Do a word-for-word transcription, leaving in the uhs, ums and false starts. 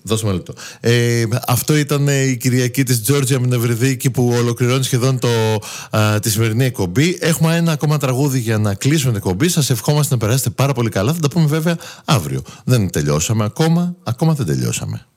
Δώσουμε ένα λεπτό. Ε, αυτό ήταν η Κυριακή της Τζόρτζια Μινευριδίκη που ολοκληρώνει σχεδόν το, α, τη σημερινή εκπομπή. Έχουμε ένα ακόμα τραγούδι για να κλείσουμε την εκπομπή. Σας ευχόμαστε να περάσετε πάρα πολύ καλά. Θα τα πούμε βέβαια αύριο. Δεν τελειώσαμε ακόμα. Ακόμα δεν τελειώσαμε.